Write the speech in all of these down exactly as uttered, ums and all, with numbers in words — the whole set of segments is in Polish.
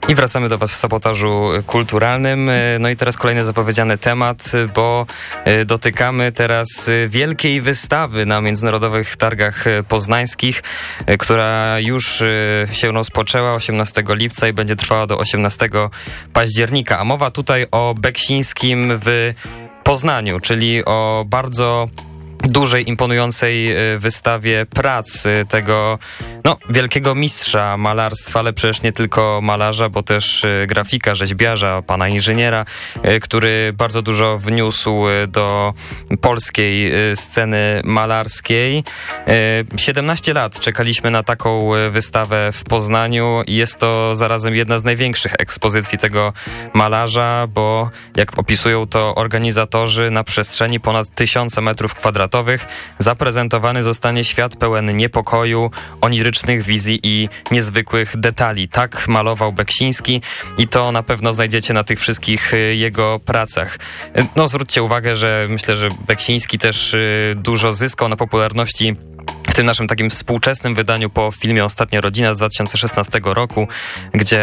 I wracamy do Was w sabotażu kulturalnym. No i teraz kolejny zapowiedziany temat, bo dotykamy teraz wielkiej wystawy na Międzynarodowych Targach Poznańskich, która już się rozpoczęła osiemnastego lipca i będzie trwała do osiemnastego października. A mowa tutaj o Beksińskim w Poznaniu, czyli o bardzo dużej, imponującej wystawie prac tego no, wielkiego mistrza malarstwa, ale przecież nie tylko malarza, bo też grafika, rzeźbiarza, pana inżyniera, który bardzo dużo wniósł do polskiej sceny malarskiej. siedemnaście lat czekaliśmy na taką wystawę w Poznaniu i jest to zarazem jedna z największych ekspozycji tego malarza, bo jak opisują to organizatorzy, na przestrzeni ponad tysiąca metrów kwadratowych zaprezentowany zostanie świat pełen niepokoju, onirycznych wizji i niezwykłych detali. Tak malował Beksiński i to na pewno znajdziecie na tych wszystkich jego pracach. No zwróćcie uwagę, że myślę, że Beksiński też dużo zyskał na popularności w tym naszym takim współczesnym wydaniu po filmie Ostatnia rodzina z dwa tysiące szesnastego roku, gdzie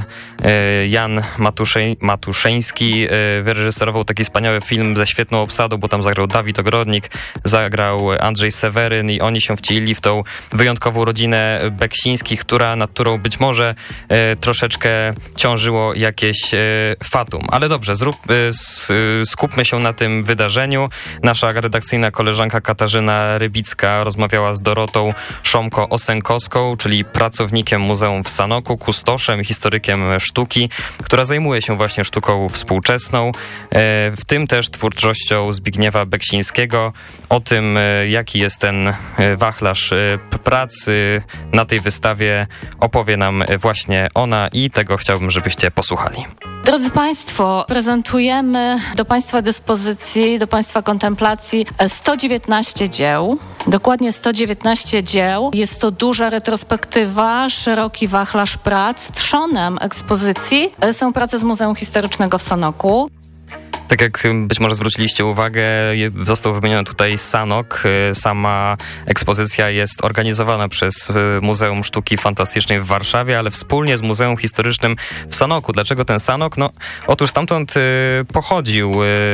Jan Matuszej, Matuszeński wyreżyserował taki wspaniały film ze świetną obsadą, bo tam zagrał Dawid Ogrodnik, zagrał Andrzej Seweryn i oni się wcielili w tą wyjątkową rodzinę Beksińskich, która, nad którą być może troszeczkę ciążyło jakieś fatum. Ale dobrze, zrób, skupmy się na tym wydarzeniu. Nasza redakcyjna koleżanka Katarzyna Rybicka rozmawiała z Dorotą Szomko-Osenkowską, czyli pracownikiem Muzeum w Sanoku, kustoszem, historykiem sztuki, która zajmuje się właśnie sztuką współczesną, w tym też twórczością Zbigniewa Beksińskiego. O tym, jaki jest ten wachlarz pracy na tej wystawie, opowie nam właśnie ona i tego chciałbym, żebyście posłuchali. Drodzy Państwo, prezentujemy do Państwa dyspozycji, do Państwa kontemplacji sto dziewiętnaście dzieł. Dokładnie sto dziewiętnaście dzieł. Jest to duża retrospektywa, szeroki wachlarz prac. Trzonem ekspozycji są prace z Muzeum Historycznego w Sanoku. Tak jak być może zwróciliście uwagę, został wymieniony tutaj Sanok. Sama ekspozycja jest organizowana przez Muzeum Sztuki Fantastycznej w Warszawie, ale wspólnie z Muzeum Historycznym w Sanoku. Dlaczego ten Sanok? No, otóż stamtąd pochodził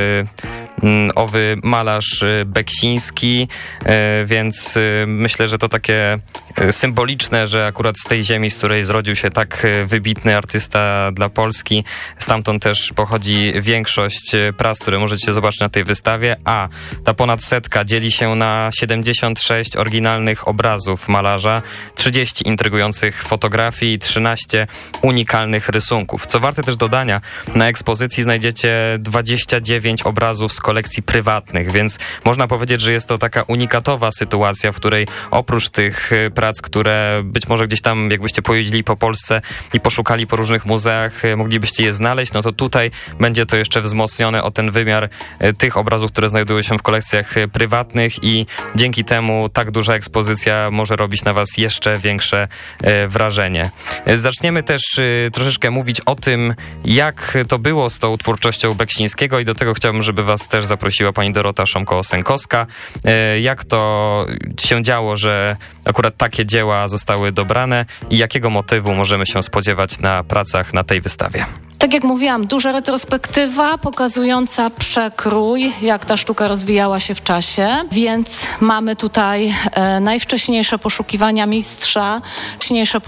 owy malarz Beksiński, więc myślę, że to takie symboliczne, że akurat z tej ziemi, z której zrodził się tak wybitny artysta dla Polski, stamtąd też pochodzi większość prac, które możecie zobaczyć na tej wystawie, a ta ponad setka dzieli się na siedemdziesiąt sześć oryginalnych obrazów malarza, trzydzieści intrygujących fotografii i trzynaście unikalnych rysunków. Co warte też dodania, na ekspozycji znajdziecie dwadzieścia dziewięć obrazów z kolekcji prywatnych, więc można powiedzieć, że jest to taka unikatowa sytuacja, w której oprócz tych prac, które być może gdzieś tam, jakbyście pojeździli po Polsce i poszukali po różnych muzeach, moglibyście je znaleźć, no to tutaj będzie to jeszcze wzmocnione o ten wymiar tych obrazów, które znajdują się w kolekcjach prywatnych i dzięki temu tak duża ekspozycja może robić na Was jeszcze większe wrażenie. Zaczniemy też troszeczkę mówić o tym, jak to było z tą twórczością Beksińskiego i do tego chciałbym, żeby Was też zaprosiła pani Dorota Szomko-Osenkowska. Jak to się działo, że akurat takie dzieła zostały dobrane i jakiego motywu możemy się spodziewać na pracach na tej wystawie? Tak jak mówiłam, duża retrospektywa pokazująca przekrój, jak ta sztuka rozwijała się w czasie, więc mamy tutaj e, najwcześniejsze poszukiwania mistrza, wcześniejsze